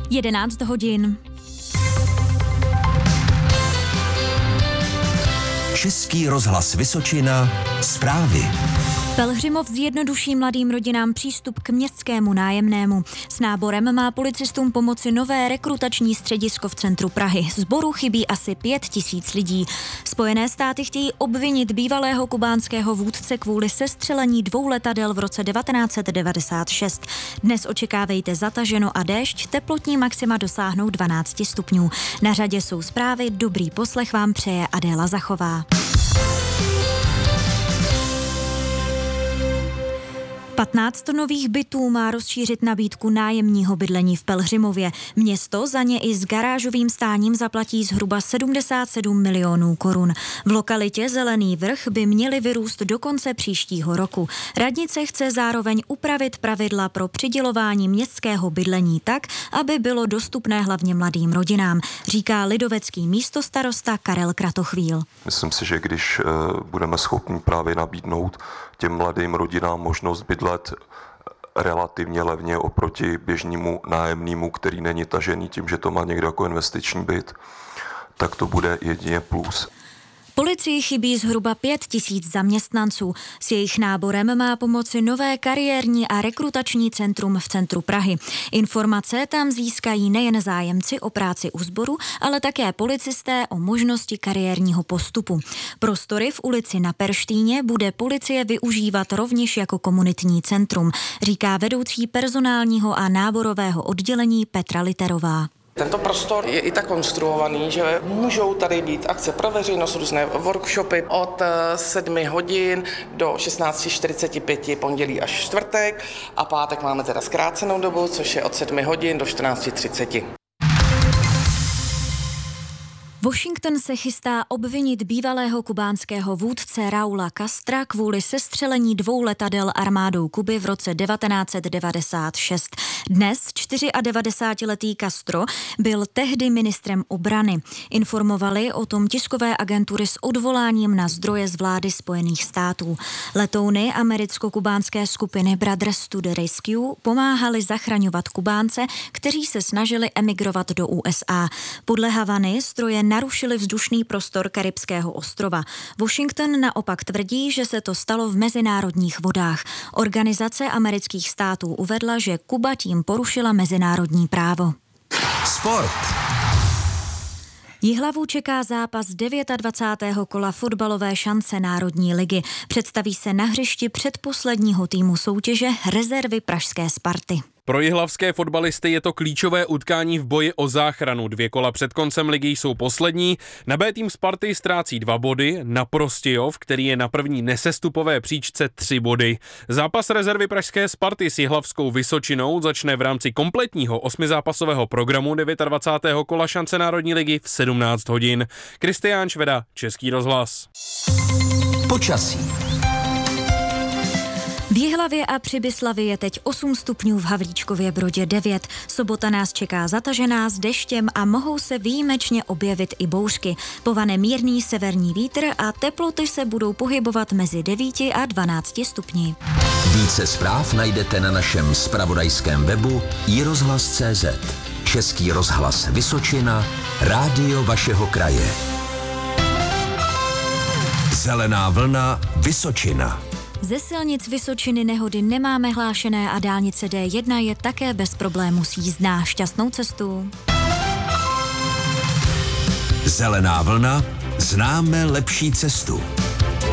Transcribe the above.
11 hodin. Český rozhlas Vysočina, zprávy. Pelhřimov zjednoduší mladým rodinám přístup k městskému nájemnému. S náborem má policistům pomoci nové rekrutační středisko v centru Prahy. Sboru chybí asi 5 000 lidí. Spojené státy chtějí obvinit bývalého kubánského vůdce kvůli sestřelení 2 letadel v roce 1996. Dnes očekávejte zataženo a déšť, teplotní maxima dosáhnou 12 stupňů. Na řadě jsou zprávy, dobrý poslech vám přeje Adéla Zachová. 15 nových bytů má rozšířit nabídku nájemního bydlení v Pelhřimově. Město za ně i s garážovým stáním zaplatí zhruba 77 milionů korun. V lokalitě Zelený vrch by měly vyrůst do konce příštího roku. Radnice chce zároveň upravit pravidla pro přidělování městského bydlení tak, aby bylo dostupné hlavně mladým rodinám, říká lidovecký místostarosta Karel Kratochvíl. Myslím si, že když budeme schopni právě nabídnout těm mladým rodinám možnost bydlet relativně levně oproti běžnému nájemnímu, který není tažený tím, že to má někdo jako investiční byt, tak to bude jedině plus. Policii chybí zhruba 5 000 zaměstnanců. S jejich náborem má pomoci nové kariérní a rekrutační centrum v centru Prahy. Informace tam získají nejen zájemci o práci u sboru, ale také policisté o možnosti kariérního postupu. Prostory v ulici Na Perštýně bude policie využívat rovněž jako komunitní centrum, říká vedoucí personálního a náborového oddělení Petra Literová. Tento prostor je i tak konstruovaný, že můžou tady být akce pro veřejnost, různé workshopy od 7 hodin do 16:45 pondělí až čtvrtek a pátek máme teda zkrácenou dobu, což je od 7 hodin do 14:30. Washington se chystá obvinit bývalého kubánského vůdce Raula Castra kvůli sestřelení 2 letadel armádou Kuby v roce 1996. Dnes 94letý Castro byl tehdy ministrem obrany. Informovali o tom tiskové agentury s odvoláním na zdroje z vlády Spojených států. Letouny americko-kubánské skupiny Brothers to the Rescue pomáhali zachraňovat Kubánce, kteří se snažili emigrovat do USA. Podle Havany stroje narušili vzdušný prostor Karibského ostrova. Washington naopak tvrdí, že se to stalo v mezinárodních vodách. Organizace amerických států uvedla, že Kuba tím porušila mezinárodní právo. Sport. Jihlavu čeká zápas 29. kola fotbalové šance Národní ligy. Představí se na hřišti předposledního týmu soutěže rezervy pražské Sparty. Pro jihlavské fotbalisty je to klíčové utkání v boji o záchranu. 2 kola před koncem ligy jsou poslední. Na B tým Sparty ztrácí 2 body, na Prostějov, který je na první nesestupové příčce 3 body. Zápas rezervy pražské Sparty s jihlavskou Vysočinou začne v rámci kompletního 8zápasového programu 29. kola šance Národní ligy v 17 hodin. Kristián Šveda, Český rozhlas. Počasí. V Jihlavě a Přibyslavě je teď 8 stupňů, v Havlíčkově Brodě 9. Sobota nás čeká zatažená s deštěm a mohou se výjimečně objevit i bouřky. Povane mírný severní vítr a teploty se budou pohybovat mezi 9 a 12 stupni. Více zpráv najdete na našem zpravodajském webu iRozhlas.cz. Český rozhlas Vysočina, rádio vašeho kraje. Zelená vlna Vysočina. Ze silnic Vysočiny nehody nemáme hlášené a dálnice D1 je také bez problémů sjízdná. Šťastnou cestu. Zelená vlna, známe lepší cestu.